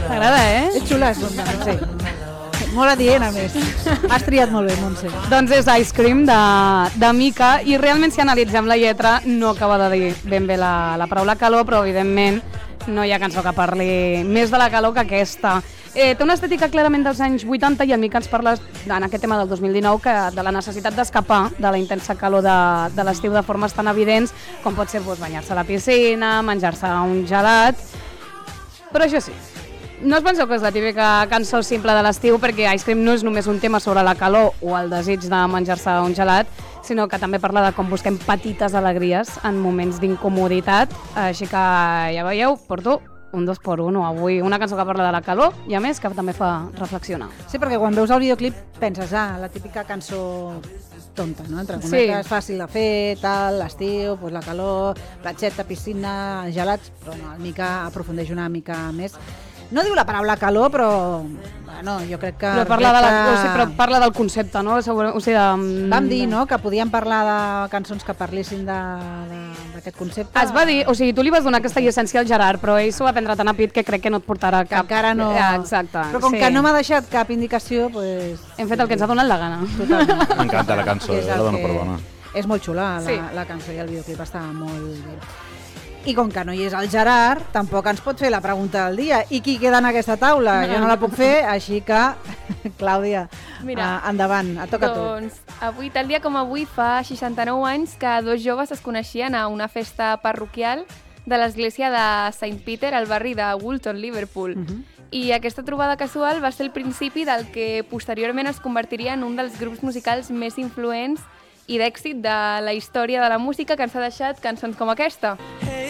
T'agrada, És xula, sí. Molt adient, a més. Has triat molt bé, Montse. Doncs és Ice Cream de Mika, i realment si analitzem la lletra no acaba de dir ben bé la paraula calor, però evidentment no hi ha cançó que parli més de la calor que aquesta. Té una estètica clarament dels anys 80 i el Mika ens parla en aquest tema del 2019 de la necessitat d'escapar de la intensa calor de l'estiu de formes tan evidents com pot ser banyar-se a la piscina, menjar-se un gelat. Però això sí, no es penseu que és la típica cançó simple de l'estiu, perquè Ice Cream no és només un tema sobre la calor o el desig de menjar-se un gelat, sinó que també parla de com busquem petites alegries en moments d'incomoditat. Així que ja veieu, porto un 2x1 avui, una cançó que parla de la calor i a més que també fa reflexionar. Sí, perquè quan veus el videoclip penses, la típica cançó tonta, no? Entre cometes, fàcil de fer, tal, l'estiu, la calor, platgeta, piscina, gelats, però no, el Mika aprofundeix una mica més. No diu la paraula calor, però bueno, jo crec que... Però parla del concepte, no? Vam dir, no?, que podíem parlar de cançons que parlissin d'aquest concepte. Es va dir, o sigui, tu li vas donar aquesta llicència al Gerard, però ell s'ho va prendre tan a pit que crec que no et portarà cap... Encara no... Exacte. Però com que no m'ha deixat cap indicació, doncs... Hem fet el que ens ha donat la gana. Totalment. M'encanta la cançó, la dono per bona. És molt xula, la cançó, i el videoclip està molt bé. I com que no hi és el Gerard, tampoc ens pot fer la pregunta del dia. I qui queda en aquesta taula? Jo no la puc fer, així que, Clàudia, endavant, et toca a tu. Doncs avui, tal dia com avui, fa 69 anys que dos joves es coneixien a una festa parroquial de l'església de St. Peter al barri de Woolton, Liverpool. I aquesta trobada casual va ser el principi del que posteriorment es convertiria en un dels grups musicals més influents i d'èxit de la història de la música, que ens ha deixat cançons com aquesta. Hey